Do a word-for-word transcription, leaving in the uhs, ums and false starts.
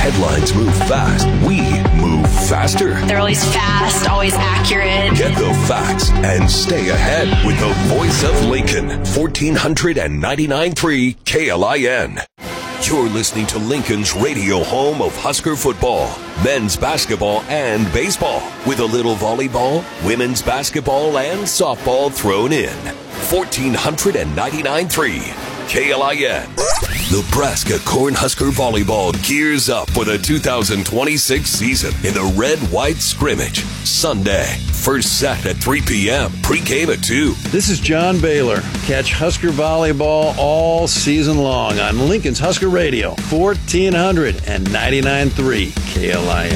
headlines move fast, we move faster. They're always fast, always accurate. Get the facts and stay ahead with the voice of Lincoln. fourteen ninety-nine point three K L I N. You're listening to Lincoln's radio home of Husker football, men's basketball, and baseball, with a little volleyball, women's basketball, and softball thrown in. fourteen ninety-nine point three K L I N. Nebraska Cornhusker Volleyball gears up for the two thousand twenty-six season in the red-white scrimmage. Sunday, first set at three p.m., pregame at two. This is John Baylor. Catch Husker Volleyball all season long on Lincoln's Husker Radio, fourteen ninety-nine point three K L I N.